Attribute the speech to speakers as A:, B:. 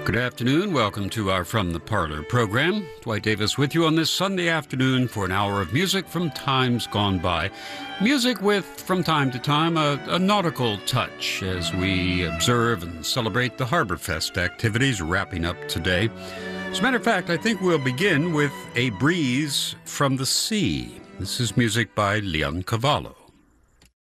A: Good afternoon. Welcome to our From the Parlor program. Dwight Davis with you on this Sunday afternoon for an hour of music from times gone by. Music with, from time to time, a nautical touch as we observe and celebrate the Harborfest activities wrapping up today. As a matter of fact, I think we'll begin with A Breeze from the Sea. This is music by Leon Cavallo.